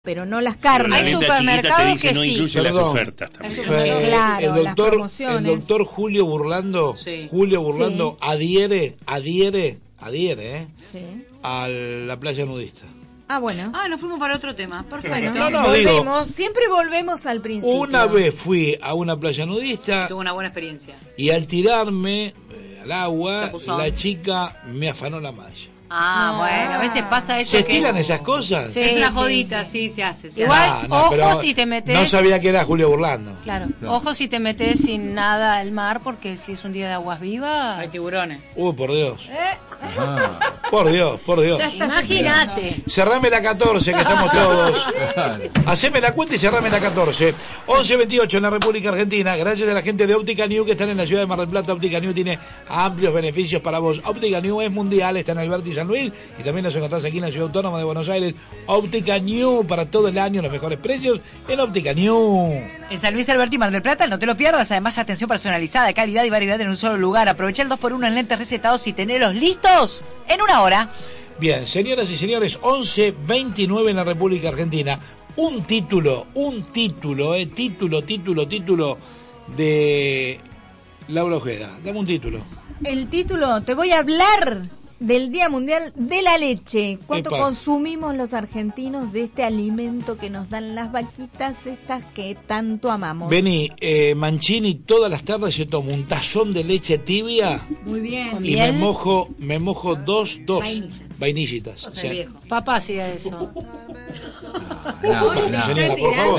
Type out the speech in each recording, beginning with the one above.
pero no las carnes. Hay supermercados que no sí. incluye las ofertas también. Claro, el doctor Julio Burlando, sí. adhiere Sí. a la playa nudista. Ah, bueno. Nos fuimos para otro tema. Perfecto. Siempre volvemos al principio. Una vez fui a una playa nudista. Tuve una buena experiencia. Y al tirarme al agua, Chapuzón. la chica me afanó la malla. Bueno, a veces pasa eso. ¿Se estilan esas cosas? Sí, es una jodita, sí, se hace. Igual, ojo si te metes. No sabía que era Julio Burlando. Claro, ojo si te metes sin nada al mar, porque si es un día de aguas vivas. Hay tiburones. Por Dios. Por Dios. Imagínate. Cerrame la 14, que estamos todos. Haceme la cuenta y cerrame la 14. 11:28 en la República Argentina. Gracias a la gente de Óptica New que están en la ciudad de Mar del Plata. Óptica New tiene amplios beneficios para vos. Óptica New es mundial, está en Alberti San Luis y también nos encontrás aquí en la Ciudad Autónoma de Buenos Aires. Óptica New para todo el año, los mejores precios en Óptica New. En San Luis, Alberti y Mar del Plata, no te lo pierdas. Además, atención personalizada, calidad y variedad en un solo lugar. Aprovecha el 2x1 en lentes recetados y tenerlos listos en una hora. Bien, señoras y señores, 11:29 en la República Argentina. Un título de Laura Ojeda. Dame un título. El título, te voy a hablar del Día Mundial de la Leche. ¿Cuánto consumimos los argentinos de este alimento que nos dan las vaquitas estas que tanto amamos? Vení, Mancini todas las tardes se toma un tazón de leche tibia. Muy bien. Y me mojo dos vainillitas. O sea, viejo. Papá hacía eso. Señora, por favor.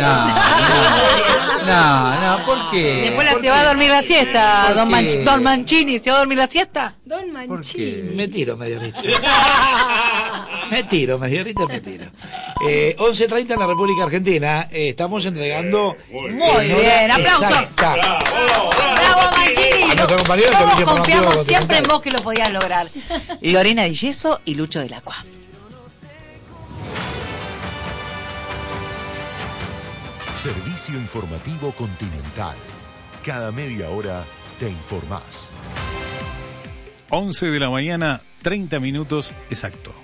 No, ¿por qué? Después se va a dormir la siesta, don Mancini, ¿se va a dormir la siesta? Don Mancini. Me tiro, Medianita. Me tiro. 11:30 en la República Argentina. Estamos entregando... Muy bien, aplausos. ¡Bravo, Mancini! Todos confiamos siempre en vos que lo podías lograr. Lorena Di Yeso y Lucho del Acua. Servicio informativo Continental. Cada media hora te informás. 11 de la mañana, 30 minutos exacto.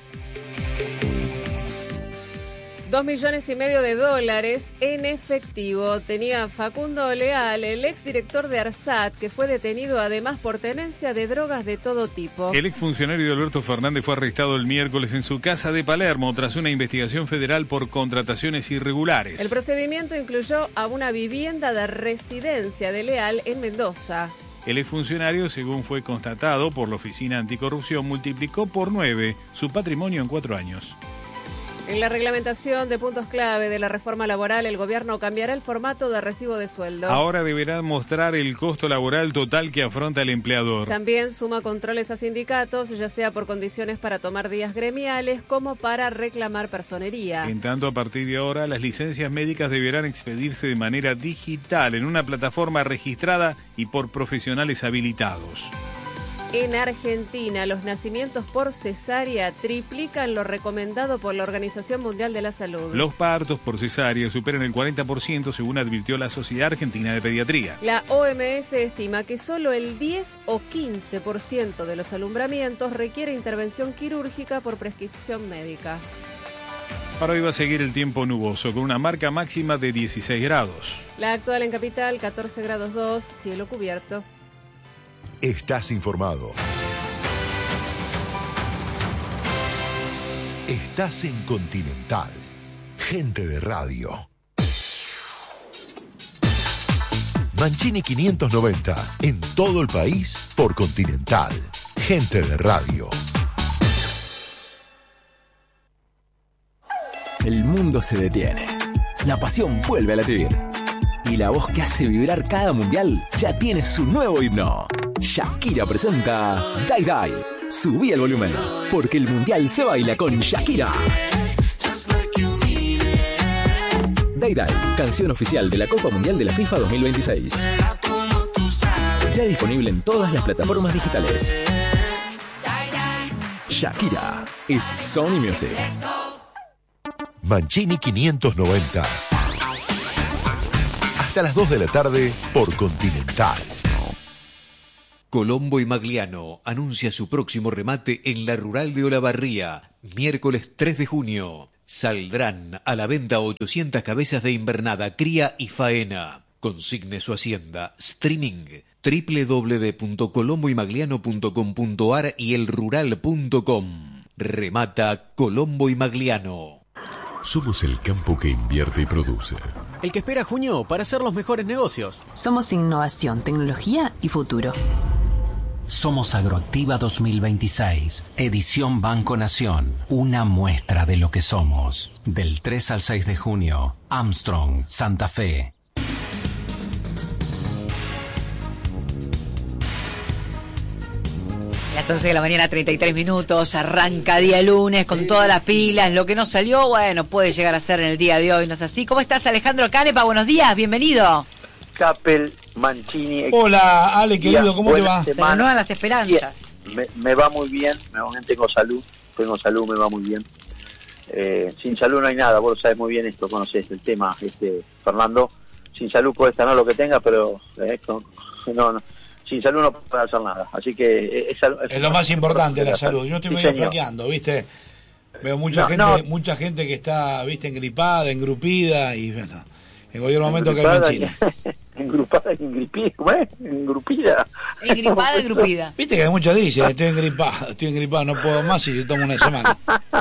$2,5 millones en efectivo tenía Facundo Leal, el exdirector de ARSAT, que fue detenido además por tenencia de drogas de todo tipo. El exfuncionario de Alberto Fernández fue arrestado el miércoles en su casa de Palermo tras una investigación federal por contrataciones irregulares. El procedimiento incluyó a una vivienda de residencia de Leal en Mendoza. El exfuncionario, según fue constatado por la Oficina Anticorrupción, multiplicó por 9 su patrimonio en 4 años. En la reglamentación de puntos clave de la reforma laboral, el gobierno cambiará el formato de recibo de sueldo. Ahora deberá mostrar el costo laboral total que afronta el empleador. También suma controles a sindicatos, ya sea por condiciones para tomar días gremiales como para reclamar personería. En tanto, a partir de ahora, las licencias médicas deberán expedirse de manera digital en una plataforma registrada y por profesionales habilitados. En Argentina, los nacimientos por cesárea triplican lo recomendado por la Organización Mundial de la Salud. Los partos por cesárea superan el 40%, según advirtió la Sociedad Argentina de Pediatría. La OMS estima que solo el 10 o 15% de los alumbramientos requiere intervención quirúrgica por prescripción médica. Para hoy va a seguir el tiempo nuboso, con una marca máxima de 16 grados. La actual en Capital, 14 grados 2, cielo cubierto. Estás informado. Estás en Continental. Gente de radio. Mancini 590. En todo el país por Continental. Gente de radio. El mundo se detiene. La pasión vuelve a latir. Y la voz que hace vibrar cada mundial ya tiene su nuevo himno. Shakira presenta Dai Dai. Subí el volumen, porque el mundial se baila con Shakira. Dai Dai, canción oficial de la Copa Mundial de la FIFA 2026. Ya disponible en todas las plataformas digitales. Shakira es Sony Music. Mancini 590. Hasta las 2 de la tarde por Continental. Colombo y Magliano anuncia su próximo remate en la Rural de Olavarría, miércoles 3 de junio. Saldrán a la venta 800 cabezas de invernada, cría y faena. Consigne su hacienda. Streaming www.colomboymagliano.com.ar y elrural.com. Remata Colombo y Magliano. Somos el campo que invierte y produce. El que espera junio para hacer los mejores negocios. Somos innovación, tecnología y futuro. Somos Agroactiva 2026, edición Banco Nación, una muestra de lo que somos. Del 3 al 6 de junio, Armstrong, Santa Fe. Las 11 de la mañana, 33 minutos, arranca día lunes con todas las pilas. Lo que no salió, bueno, puede llegar a ser en el día de hoy, ¿no es así? ¿Cómo estás, Alejandro Canepa? Buenos días, bienvenido. Capel, Mancini. Hola, Ale, querido, ¿cómo te va? Se renuevan las esperanzas. Me va muy bien, tengo salud, me va muy bien. Sin salud no hay nada, vos lo sabés muy bien esto, conocés el tema, Fernando. Sin salud puede estar lo que tenga, pero no, sin salud no puede hacer nada. Así que es lo más importante, la salud. Yo estoy medio flaqueando, ¿viste? Veo mucha gente que está, ¿viste? Engripada, engrupida y bueno, en cualquier momento cae Mancini. Engrupada, engrupida. Engripada, engrupida. Viste que muchos dicen, estoy engripado, no puedo más y tomo una semana.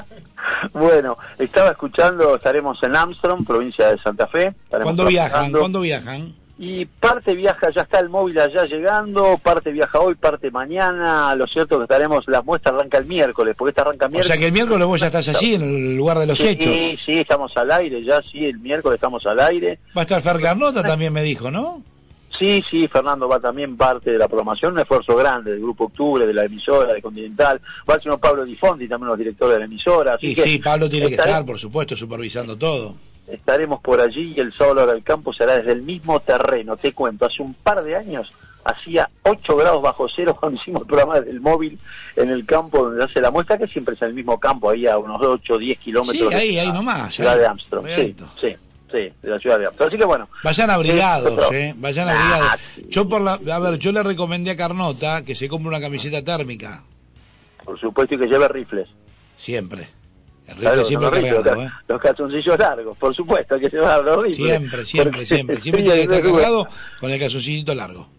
Bueno, estaba escuchando, estaremos en Armstrong, provincia de Santa Fe. ¿Cuándo viajan? Y parte viaja, ya está el móvil allá llegando, parte viaja hoy, parte mañana. Lo cierto es que estaremos, la muestra arranca el miércoles, porque esta arranca miércoles. O sea que el miércoles vos ya estás allí, en el lugar de los hechos. Sí, estamos al aire ya, el miércoles estamos al aire. Va a estar Fer Carnota también, me dijo, ¿no? Sí, Fernando va también parte de la programación, un esfuerzo grande del Grupo Octubre, de la emisora, de Continental. Va el señor Pablo Di Fondi, también los directores de la emisora. Así que sí, Pablo tiene que estar, por supuesto, supervisando todo. Estaremos por allí y el sábado del campo será desde el mismo terreno. Te cuento, hace un par de años hacía 8 grados bajo cero cuando hicimos el programa del móvil en el campo donde hace la muestra, que siempre es en el mismo campo, ahí a unos 8 o 10 kilómetros ahí nomás, la ciudad de Armstrong. Sí, de la ciudad de Armstrong. Así que bueno. Vayan abrigados, vayan abrigados. Yo le recomendé a Carnota que se compre una camiseta térmica. Por supuesto, y que lleve rifles. Siempre. El rifle siempre cargado, los calzoncillos largos, por supuesto, hay que llevar los rifles. Siempre tiene que estar cargado con el calzoncillito largo.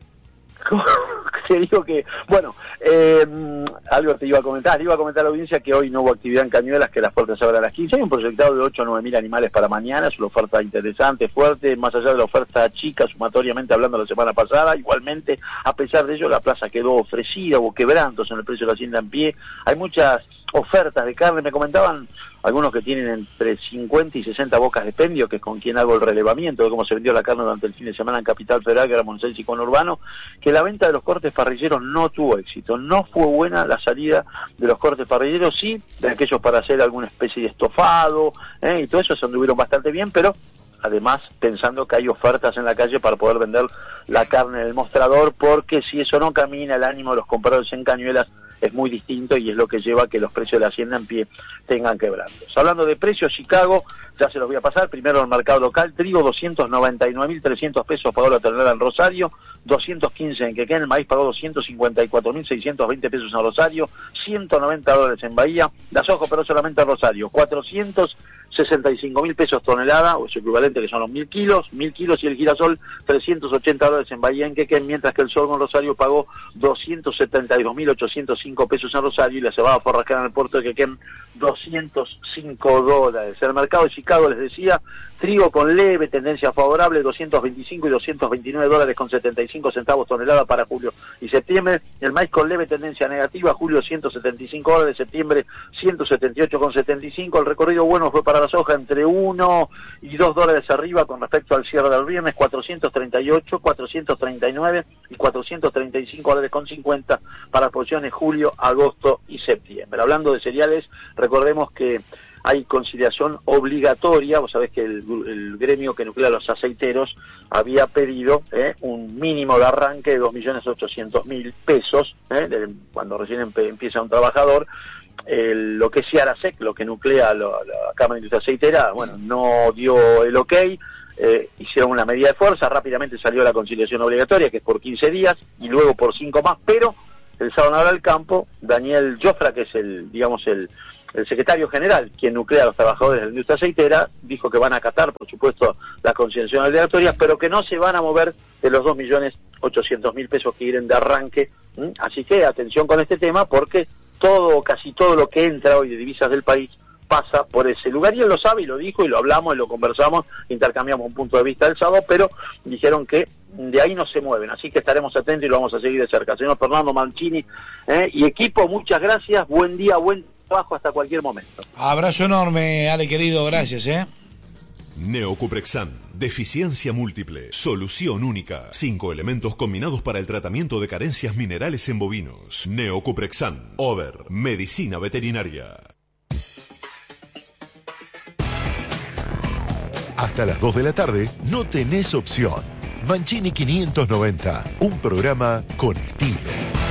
Te digo que, bueno, algo te iba a comentar a la audiencia que hoy no hubo actividad en Cañuelas, que las puertas se abren a las 15. Hay un proyectado de 8 o 9 mil animales para mañana, es una oferta interesante, fuerte, más allá de la oferta chica, sumatoriamente hablando la semana pasada. Igualmente, a pesar de ello, la plaza quedó ofrecida, hubo quebrantos en el precio de la hacienda en pie. Hay muchas ofertas de carne, me comentaban algunos que tienen entre 50 y 60 bocas de pendio, que es con quien hago el relevamiento de cómo se vendió la carne durante el fin de semana en Capital Federal, que era Monsensi y conurbano, que la venta de los cortes parrilleros no tuvo éxito, no fue buena la salida de los cortes parrilleros, sí, de aquellos para hacer alguna especie de estofado, y todo eso se anduvieron bastante bien, pero además pensando que hay ofertas en la calle para poder vender la carne en el mostrador, porque si eso no camina, el ánimo de los compradores en Cañuelas es muy distinto y es lo que lleva a que los precios de la hacienda en pie tengan quebrantos. Hablando de precios, Chicago, ya se los voy a pasar. Primero el mercado local, trigo 299.300 pesos pagó la tonelada en Rosario, 215 en Quequén, el maíz pagó 254.620 pesos en Rosario, $190 en Bahía, la soja pero solamente en Rosario, 465.000 pesos tonelada, o su equivalente que son los 1.000 kilos, y el girasol $380 en Bahía en Quequén, mientras que el sorgo en Rosario pagó 272.805 pesos en Rosario y la cebada forrajera en el puerto de Quequén $205. El mercado de Chicago, les decía, trigo con leve tendencia favorable, 225 y $229 con 75 centavos tonelada para julio y septiembre. El maíz con leve tendencia negativa, julio $175, septiembre $178,75. El recorrido bueno fue para la soja entre $1 y $2 arriba con respecto al cierre del viernes, 438, 439 y $435,50 para posiciones julio, agosto y septiembre. Hablando de cereales, recordemos que hay conciliación obligatoria. Vos sabés que el gremio que nuclea a los aceiteros había pedido un mínimo de arranque de 2.800.000 pesos, cuando recién empieza un trabajador. Lo que es Ciarasec, lo que nuclea la Cámara de Industria Aceitera, bueno, no dio el ok, hicieron una medida de fuerza, rápidamente salió la conciliación obligatoria, que es por 15 días, y luego por 5 más, pero el sábado al campo, Daniel Jofra, que es el el secretario general, quien nuclea a los trabajadores de la industria aceitera, dijo que van a acatar, por supuesto, las concesiones obligatorias, pero que no se van a mover de los 2.800.000 pesos que vienen de arranque. Así que atención con este tema, porque casi todo lo que entra hoy de divisas del país pasa por ese lugar, y él lo sabe y lo dijo y lo hablamos y lo conversamos, intercambiamos un punto de vista el sábado, pero dijeron que de ahí no se mueven, así que estaremos atentos y lo vamos a seguir de cerca. Señor Fernando Mancini y equipo, muchas gracias, buen día, buen trabajo hasta cualquier momento. Abrazo enorme, Ale querido, gracias. Neocuprexan, deficiencia múltiple, solución única, 5 elementos combinados para el tratamiento de carencias minerales en bovinos. Neocuprexan, Over, medicina veterinaria. Hasta las 2 de la tarde no tenés opción. Mancini 590, un programa con estilo.